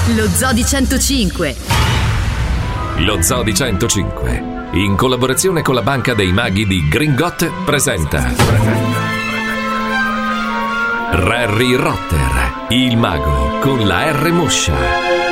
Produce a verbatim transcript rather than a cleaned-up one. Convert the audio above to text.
Lo Zoo di centocinque. Lo Zoo di centocinque, in collaborazione con la Banca dei Maghi di Gringot, presenta Rarry Rotter, il mago con la R moscia.